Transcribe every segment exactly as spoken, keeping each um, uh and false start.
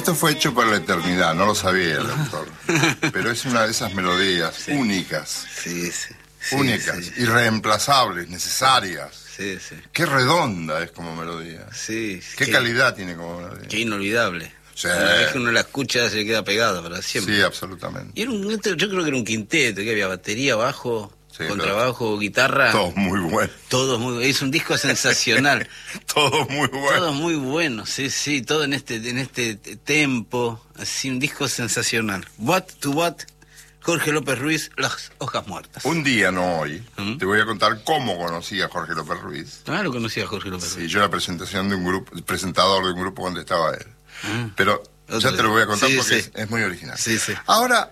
Esto fue hecho para la eternidad, no lo sabía el autor. Pero es una de esas melodías sí. únicas. Sí, sí. sí únicas, sí. irreemplazables, necesarias. Sí, sí. Qué redonda es como melodía. Sí. Qué, qué calidad tiene como melodía. Qué inolvidable. Sí. Una vez que uno la escucha se queda pegado para siempre. Sí, absolutamente. Y era un, yo creo que era un quinteto, que había batería, bajo, sí, contrabajo, todo, guitarra. Todos muy buenos. Todos muy buenos. Es un disco sensacional. Todos muy buenos. Todos muy buenos, sí, sí, todo en este, en este tempo, así un disco sensacional. What to What, Jorge López Ruiz, Las Hojas Muertas. Un día, no hoy, ¿Mm? te voy a contar cómo conocí a Jorge López Ruiz. Ah, lo conocí a Jorge López Ruiz. Sí, yo era presentación de un grupo, presentador de un grupo donde estaba él. Ah. Pero ya te lo voy a contar sí, porque sí. Es, es muy original. Sí, sí. Ahora,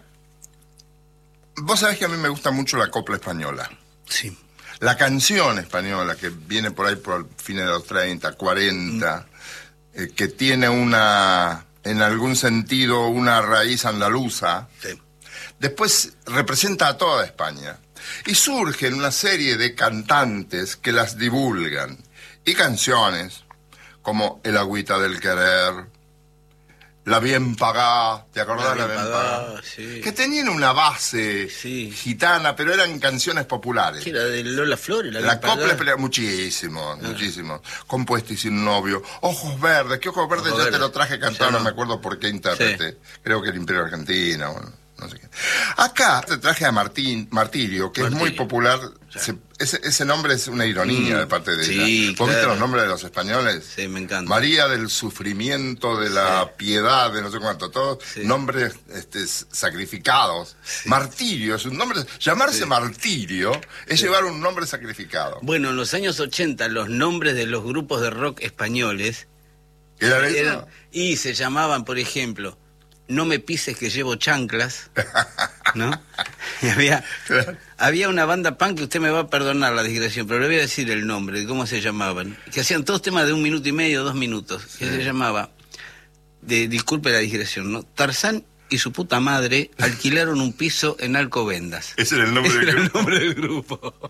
vos sabés que a mí me gusta mucho la copla española. Sí. La canción española que viene por ahí por fines de los treinta, cuarenta, mm. eh, que tiene una, en algún sentido, una raíz andaluza, sí. después representa a toda España. Y surgen una serie de cantantes que las divulgan. Y canciones como El agüita del querer, La bien pagá, ¿te acordás La de La bien pagá? pagá? Sí. Que tenían una base sí. gitana, pero eran canciones populares. ¿Qué era de Lola Flores? La, la copla es muchísimo, ah. muchísimo. Compuesta y sin novio. Ojos verdes, ¿qué ojos verdes? Ojos ya verdes. Te lo traje cantado, no. no me acuerdo por qué intérprete. Sí. Creo que el Imperio Argentina, bueno, no sé qué. Acá te traje a Martín, Martirio, que Martirio. es muy popular. Se, ese, ese nombre es una ironía mm. de parte de sí, ella. ¿Vos claro. viste los nombres de los españoles? Sí, me encanta. María del sufrimiento, de la sí. piedad, de no sé cuánto, todos sí. nombres este, sacrificados. Sí. Martirio es un nombre, llamarse sí. Martirio es sí. llevar un nombre sacrificado. Bueno, en los años ochenta los nombres de los grupos de rock españoles ¿Eran eso? Eran, y se llamaban, por ejemplo, No me pises que llevo chanclas, ¿no? Y había, claro. había una banda punk que usted me va a perdonar la digresión, pero le voy a decir el nombre, de cómo se llamaban, que hacían todos temas de un minuto y medio, dos minutos, sí. que se llamaba, de, disculpe la digresión, ¿no? Tarzán y su puta madre alquilaron un piso en Alcobendas. Ese era el nombre, del, era grupo. el nombre del grupo.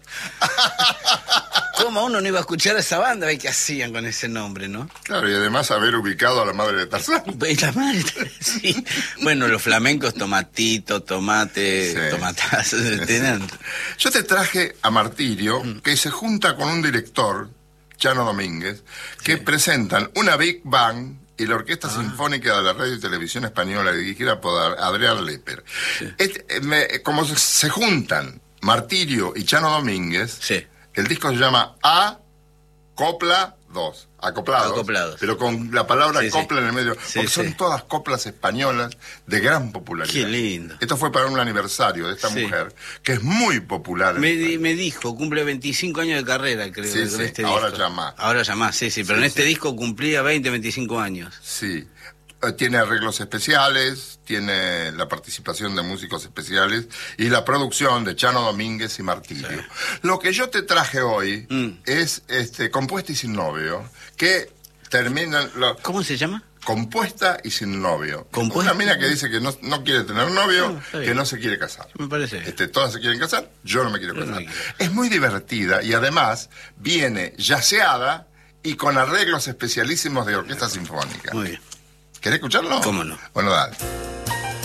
¿Cómo uno no iba a escuchar a esa banda? ¿Qué hacían con ese nombre, no? Claro, y además haber ubicado a la madre de Tarzán. La madre, sí. Bueno, los flamencos, tomatito, tomate, sí. tomatazos. Sí. Yo te traje a Martirio, mm. que se junta con un director, Chano Domínguez, que sí. presentan una Big Bang y la Orquesta ah. Sinfónica de la Radio y Televisión Española, dirigida por Adrián Lepper. Sí. Este, me, como se, se juntan Martirio y Chano Domínguez... Sí. El disco se llama A Copla dos, acoplados, acoplados, pero con la palabra sí, copla sí. en el medio, sí, porque son sí. todas coplas españolas de gran popularidad. Qué lindo. Esto fue para un aniversario de esta sí. mujer, que es muy popular. Me, di, me dijo, cumple veinticinco años de carrera, creo. Sí, sí, este ahora disco. ya más. Ahora ya más, sí, sí, pero sí, en este sí. disco cumplía veinte, veinticinco años. Sí. Tiene arreglos especiales, tiene la participación de músicos especiales y la producción de Chano Domínguez y Martirio. Sí. Lo que yo te traje hoy mm. es este Compuesta y sin novio, que termina... Lo, ¿Cómo se llama? Compuesta y sin novio. ¿Compuesta? Una mina que dice que no, no quiere tener novio, no, que no se quiere casar. Me parece. Este, todas se quieren casar, yo no me quiero casar. No me es muy divertida y además viene yaceada y con arreglos especialísimos de orquesta sinfónica. Muy bien. ¿Querés escucharlo? ¿Cómo no? Bueno, dale.